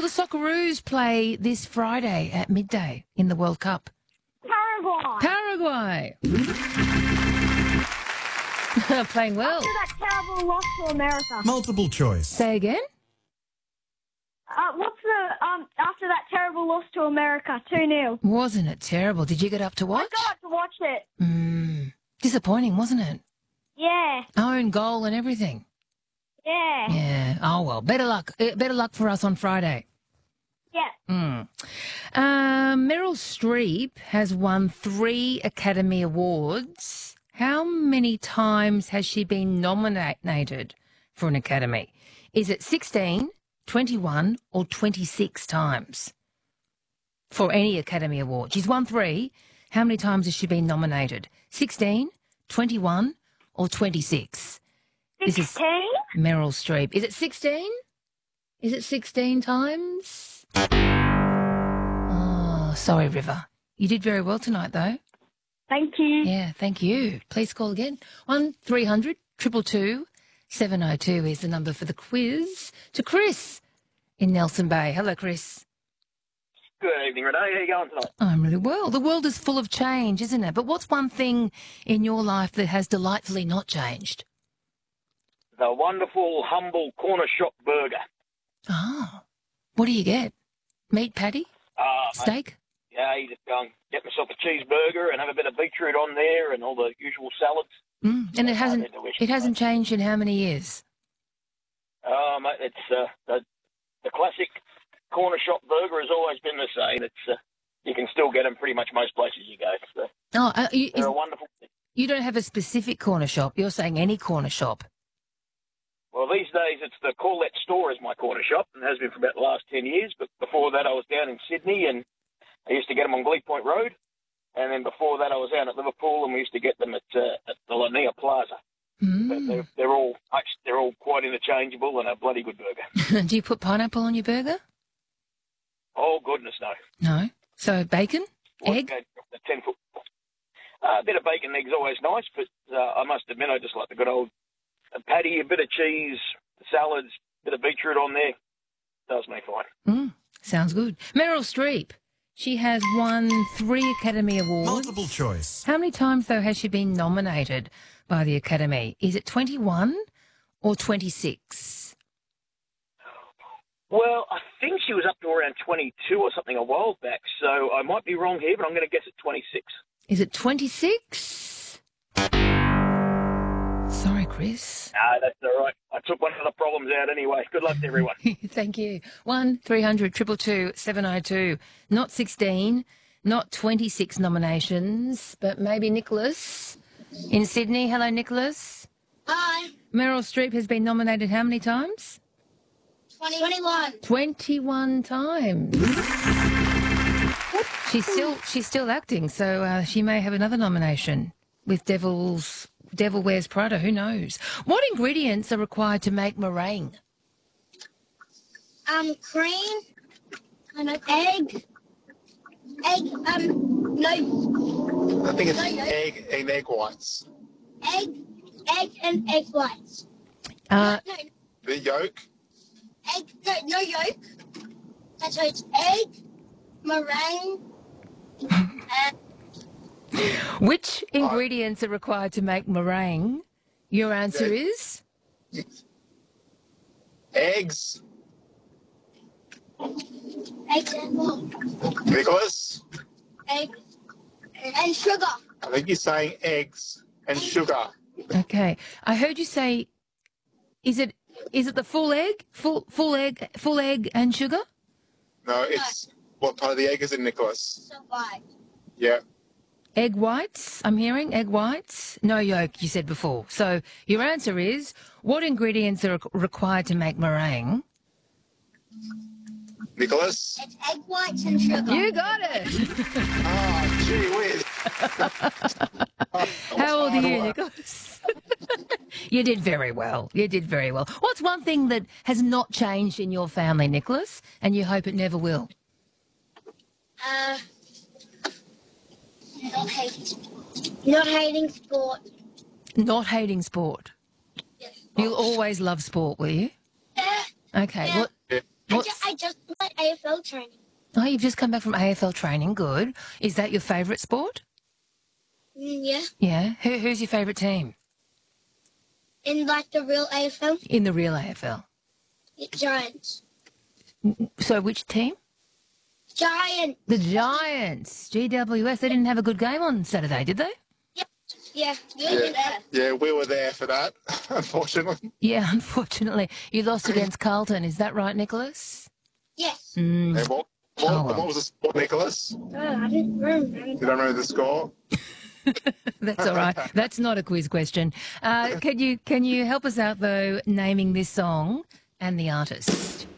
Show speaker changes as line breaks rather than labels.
the Socceroos play this Friday at midday in the World Cup? Paraguay. Playing well.
After that terrible loss to America.
Multiple choice.
Say again?
What's the after that terrible loss to America, 2-0?
Wasn't it terrible? Did you get up to watch?
I got up to watch it.
Disappointing, wasn't it?
Yeah.
Own goal and everything.
Yeah.
Yeah. Oh, well, better luck. Better luck for us on Friday.
Yeah.
Meryl Streep has won 3 Academy Awards. How many times has she been nominated for an Academy? Is it 16, 21 or 26 times for any Academy Award? She's won 3. How many times has she been nominated? 16, 21 or 26?
16?
This is Meryl Streep. Is it 16? Is it 16 times? Oh, sorry, River. You did very well tonight, though.
Thank you.
Yeah, thank you. Please call again. 1300 222 702 is the number for the quiz. To Chris in Nelson Bay. Hello, Chris.
Good evening, Renee. How are you going tonight?
I'm really well. The world is full of change, isn't it? But what's one thing in your life that has delightfully not changed?
The wonderful, humble corner shop burger.
Oh. What do you get? Meat patty? Steak?
Yeah, you just go and get myself a cheeseburger and have a bit of beetroot on there and all the usual salads.
And it hasn't changed in how many years?
Mate, it's the classic corner shop burger has always been the same. It's you can still get them pretty much most places you go. So they're a wonderful thing.
You don't have a specific corner shop. You're saying any corner shop.
Well, these days it's the Corlett store is my corner shop and has been for about the last 10 years. But before that I was down in Sydney and I used to get them on Glebe Point Road. And then before that I was out at Liverpool and we used to get them at the Lanier Plaza. But they're all quite interchangeable and a bloody good burger.
Do you put pineapple on your burger?
Oh, goodness, no.
No. So bacon? Egg?
A 10-foot. A bit of bacon and egg's always nice, but I must admit I just like the good old patty, a bit of cheese, salads, a bit of beetroot on there. Does me fine.
Sounds good. Meryl Streep. She has won 3 Academy Awards.
Multiple choice.
How many times, though, has she been nominated by the Academy? Is it 21 or 26?
Well, I think she was up to around 22 or something a while back, so I might be wrong here, but I'm going to guess at 26.
Is it 26? Sorry, Chris.
No, that's all right. I took one of the problems out anyway. Good luck to everyone.
Thank you. 1300 222 702. Not 16, not 26 nominations, but maybe Nicholas in Sydney. Hello, Nicholas.
Hi.
Meryl Streep has been nominated how many times?
21.
21 times. She's still acting, so she may have another nomination with Devil Wears Prada. Who knows? What ingredients are required to make meringue?
Cream, egg, no.
I think it's egg and egg whites.
Egg and egg whites.
No.
The yolk.
Egg, no yolk. So it's egg, meringue,
Which ingredients are required to make meringue? Your answer is?
Eggs.
eggs and what?
Nicholas?
Egg and sugar.
I think you're saying eggs and sugar.
Okay. I heard you say, is it the full egg? Full egg and sugar?
No, it's what part of the egg is it, Nicholas?
So white.
Yeah.
Egg whites, I'm hearing. Egg whites. No yolk, you said before. So your answer is, what ingredients are required to make meringue?
Nicholas?
It's egg whites and sugar.
You got it.
Ah, gee whiz.
How old are you, Nicholas? You did very well. You did very well. What's one thing that has not changed in your family, Nicholas, and you hope it never will?
Not hating sport. Not hating sport.
Not hating sport.
Yes.
You'll always love sport, will you?
Yeah.
Okay.
Yeah. I just went AFL training.
Oh, you've just come back from AFL training. Good. Is that your favourite sport?
Yeah.
Yeah. Who's your favourite team
In like the real AFL,
in the real AFL?
Giants.
So which team?
Giants.
The Giants. GWS. They didn't have a good game on Saturday, did they?
Yep. Yeah. You're there.
Yeah, we were there for that, unfortunately.
Yeah, unfortunately. You lost against Carlton. Is that right, Nicholas?
Yes.
And what,
Oh, well.
what was the score, Nicholas?
I didn't remember.
You don't remember the score?
That's all right. That's not a quiz question. Can you help us out, though, naming this song and the artist?